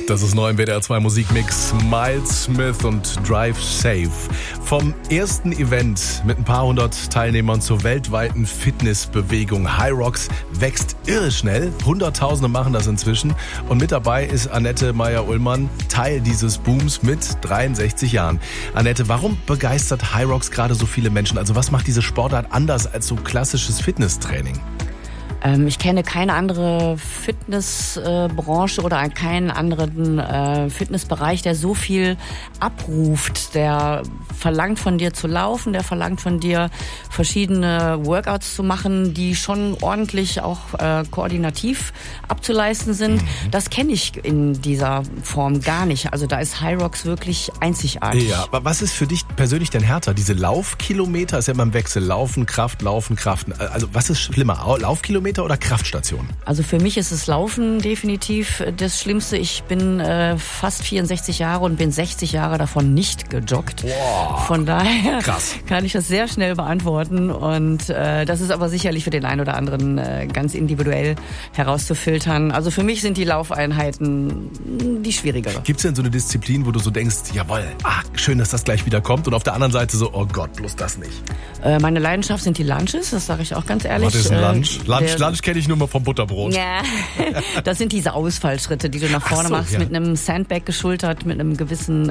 Das ist neu im WDR 2 Musikmix. Miles Smith und Drive Safe. Vom ersten Event mit ein paar hundert Teilnehmern zur weltweiten Fitnessbewegung HYROX wächst irre schnell. Hunderttausende machen das inzwischen. Und mit dabei ist Annette Meyer-Ullmann, Teil dieses Booms mit 63 Jahren. Annette, warum begeistert HYROX gerade so viele Menschen? Also was macht diese Sportart anders als so klassisches Fitnesstraining? Ich kenne keine andere Fitnessbranche oder keinen anderen Fitnessbereich, der so viel abruft. Der verlangt von dir zu laufen, der verlangt von dir verschiedene Workouts zu machen, die schon ordentlich auch koordinativ abzuleisten sind. Das kenne ich in dieser Form gar nicht. Also da ist HYROX wirklich einzigartig. Ja, aber was ist für dich persönlich denn härter? Diese Laufkilometer, ist ja immer im Wechsel. Laufen, Kraft. Also was ist schlimmer? Laufkilometer oder Kraftstation? Also für mich ist es Laufen definitiv das Schlimmste. Ich bin fast 64 Jahre und bin 60 Jahre davon nicht gejoggt. Wow. Von daher Krass. Kann ich das sehr schnell beantworten. Und das ist aber sicherlich für den einen oder anderen ganz individuell herauszufiltern. Also für mich sind die Laufeinheiten die schwierigere. Gibt es denn so eine Disziplin, wo du so denkst, jawohl, schön, dass das gleich wieder kommt, und auf der anderen Seite so, oh Gott, bloß das nicht? Meine Leidenschaft sind die Lunges, das sage ich auch ganz ehrlich. Was ist ein Lunge? Lunge kenne ich nur mal vom Butterbrot. Ja, das sind diese Ausfallschritte, die du nach vorne machst, mit einem Sandbag geschultert, mit einem gewissen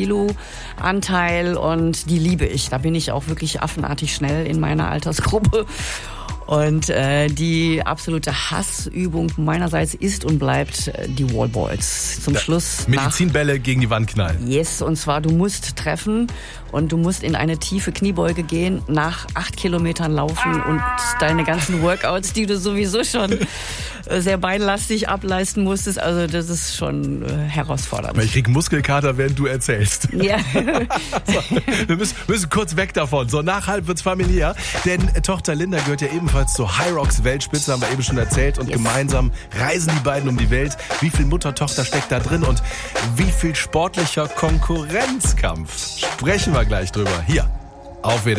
Kiloanteil, und die liebe ich. Da bin ich auch wirklich affenartig schnell in meiner Altersgruppe. Und die absolute Hassübung meinerseits ist und bleibt die Wallballs. Zum Schluss Medizinbälle gegen die Wand knallen. Yes, und zwar du musst treffen und du musst in eine tiefe Kniebeuge gehen, nach 8 Kilometern laufen und deine ganzen Workouts, die du sowieso schon sehr beinlastig ableisten musstest. Also das ist schon herausfordernd. Ich krieg Muskelkater, während du erzählst. Ja. So, wir müssen kurz weg davon. So, nach halb wird's familiär. Denn Tochter Linda gehört ja ebenfalls zur HYROX Weltspitze, haben wir eben schon erzählt. Und gemeinsam reisen die beiden um die Welt. Wie viel Mutter-Tochter steckt da drin und wie viel sportlicher Konkurrenzkampf? Sprechen wir gleich drüber. Hier auf WDR.